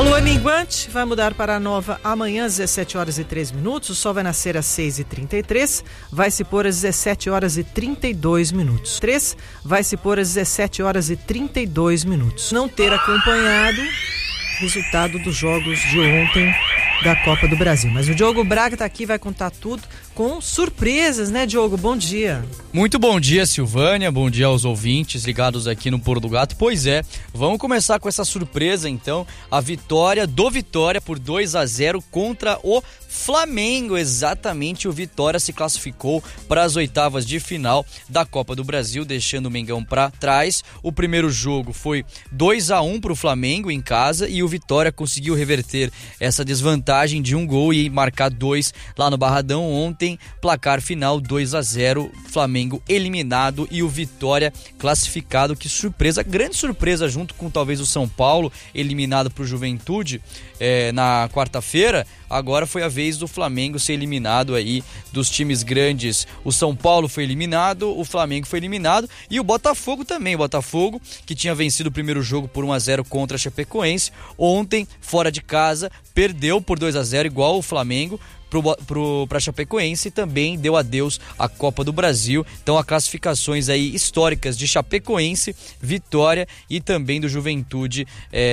lua minguante vai mudar para a nova amanhã às 17 horas e 3 minutos. O sol vai nascer às 6h33, vai se pôr às 17 horas e 32 minutos. Vai se pôr às 17 horas e 32 minutos. Não ter acompanhado o resultado dos jogos de ontem da Copa do Brasil. Mas o Diogo Braga está aqui e vai contar tudo com surpresas, né, Diogo? Bom dia. Muito bom dia, Silvânia. Bom dia aos ouvintes ligados aqui no Pulo do Gato. Pois é, vamos começar com essa surpresa, então. A vitória do Vitória por 2-0 contra o Flamengo. Exatamente, o Vitória se classificou para as oitavas de final da Copa do Brasil, deixando o Mengão para trás. O primeiro jogo foi 2-1 para o Flamengo em casa e o Vitória conseguiu reverter essa desvantagem de um gol e marcar 2 lá no Barradão ontem. Placar final 2-0, Flamengo eliminado e o Vitória classificado. Que surpresa, grande surpresa, junto com talvez o São Paulo, eliminado para o Juventude na quarta-feira. Agora foi a vez do Flamengo ser eliminado aí dos times grandes. O São Paulo foi eliminado, o Flamengo foi eliminado e o Botafogo também. O Botafogo, que tinha vencido o primeiro jogo por 1-0 contra a Chapecoense, ontem, fora de casa, perdeu por 2-0 igual o Flamengo para a Chapecoense e também deu adeus à Copa do Brasil. Então, há classificações aí históricas de Chapecoense, Vitória e também do Juventude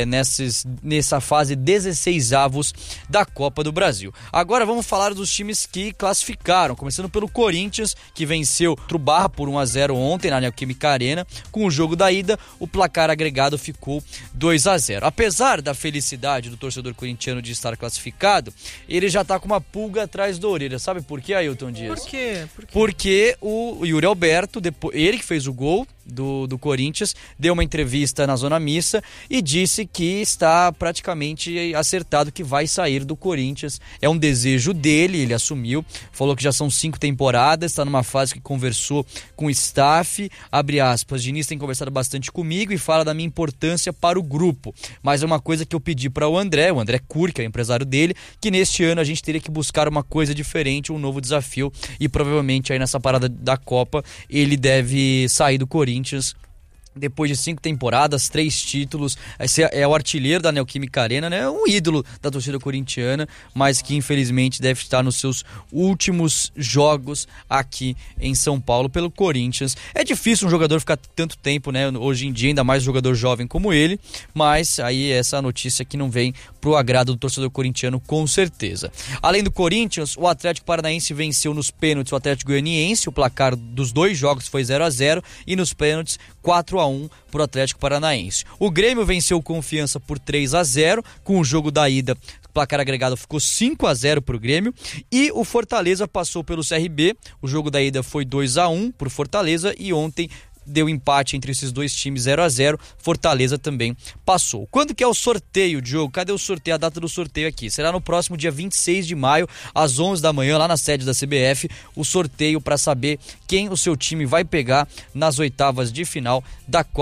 nessa fase 16avos da Copa do Brasil. Agora vamos falar dos times que classificaram, começando pelo Corinthians, que venceu o Barra por 1-0 ontem na Neoquímica Arena. Com o jogo da ida, o placar agregado ficou 2-0. Apesar da felicidade do torcedor corintiano de estar classificado, ele já está com uma pulga atrás da orelha. Sabe por quê, Ailton Dias? Por quê? Porque o Yuri Alberto, ele que fez o gol do Corinthians, deu uma entrevista na Zona Missa e disse que está praticamente acertado que vai sair do Corinthians. É um desejo dele, ele assumiu, falou que já são 5 temporadas, está numa fase que conversou com o staff, abre aspas, Diniz tem conversado bastante comigo e fala da minha importância para o grupo, mas é uma coisa que eu pedi para o André Cury, que é o empresário dele, que neste ano a gente teria que buscar uma coisa diferente, um novo desafio, e provavelmente aí nessa parada da Copa ele deve sair do Corinthians. Depois de 5 temporadas, 3 títulos, é o artilheiro da Neoquímica Arena, né? Um ídolo da torcida corintiana, mas que infelizmente deve estar nos seus últimos jogos aqui em São Paulo pelo Corinthians. É difícil um jogador ficar tanto tempo, né? Hoje em dia, ainda mais um jogador jovem como ele, mas aí essa notícia que não vem pro agrado do torcedor corintiano, com certeza. Além do Corinthians, o Atlético Paranaense venceu nos pênaltis o Atlético Goianiense, o placar dos 2 jogos foi 0-0 e nos pênaltis 4-1 para o Atlético Paranaense. O Grêmio venceu o Confiança por 3-0, com o jogo da ida, o placar agregado ficou 5-0 para o Grêmio, e o Fortaleza passou pelo CRB, o jogo da ida foi 2-1 para o Fortaleza e ontem deu empate entre esses dois times 0-0, Fortaleza também passou. Quando que é o sorteio, Diogo? Cadê o sorteio? A data do sorteio aqui. Será no próximo dia 26 de maio, às 11 da manhã, lá na sede da CBF, o sorteio para saber quem o seu time vai pegar nas oitavas de final da Copa